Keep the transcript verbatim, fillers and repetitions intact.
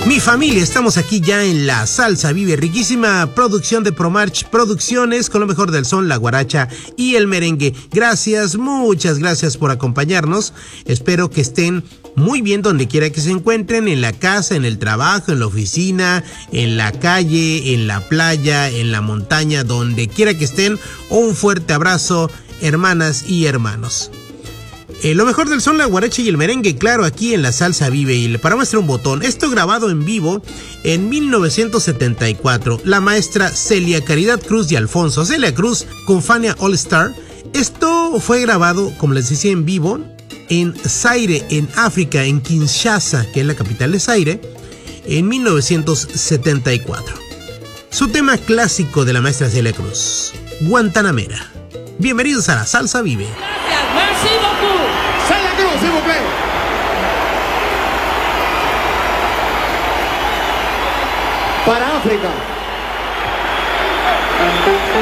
Mi familia, estamos aquí ya en La Salsa Vive, riquísima producción de Promarch Producciones con lo mejor del son, la guaracha y el merengue. Gracias, muchas gracias por acompañarnos. Espero que estén muy bien donde quiera que se encuentren, en la casa, en el trabajo, en la oficina, en la calle, en la playa, en la montaña, donde quiera que estén. Un fuerte abrazo, hermanas y hermanos. Eh, lo mejor del son, la guaracha y el merengue, claro, aquí en La Salsa Vive. Y para muestra un botón, esto grabado en vivo en mil novecientos setenta y cuatro. La maestra Celia Caridad Cruz de Alfonso, Celia Cruz con Fania All Star. Esto fue grabado, como les decía, en vivo en Zaire, en África, en Kinshasa, que es la capital de Zaire, en mil novecientos setenta y cuatro. Su tema clásico de la maestra Celia Cruz, Guantanamera. Bienvenidos a La Salsa Vive. Gracias, merci beaucoup. Celia Cruz, s'il vous plaît. Para África.